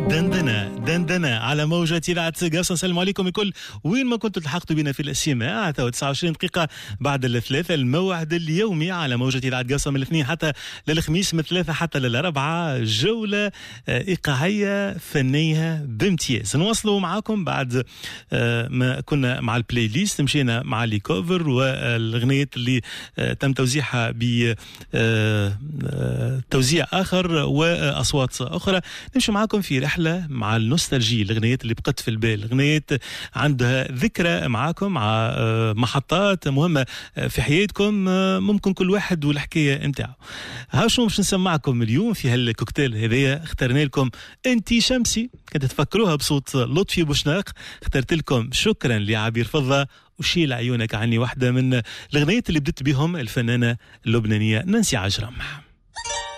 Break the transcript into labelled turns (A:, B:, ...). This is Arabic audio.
A: دندنة على موجة إذاعة قاصة. السلام عليكم الكل وين ما كنتوا تلحقتوا بنا في السماع. 29 دقيقة بعد الثلاثة، الموعد اليومي على موجة إذاعة قاصة من الاثنين حتى للخميس، من الثلاثة حتى للأربعة، جولة إيقاعية فنية بامتياز. نواصلوا معاكم بعد ما كنا مع البلاي ليست، مشينا مع لي كوفر والأغنيات اللي تم توزيعها بتوزيع آخر وأصوات أخرى. نمشي معاكم في رحلة مع النوستالجي، الأغنيات اللي بقت في البال، الأغنيات عندها ذكرى معاكم، مع محطات مهمة في حياتكم، ممكن كل واحد والحكاية نتاعو. ها شنو باش نسمعكم اليوم في هالكوكتيل هذايا؟ اخترنا لكم انتي شمسي، كنت تفكروها بصوت لطفي بوشناق، اخترت لكم شكرا لعبير فضة وشيل عيونك عني، واحدة من الأغنيات اللي بدت بهم الفنانة اللبنانية نانسي عجرم.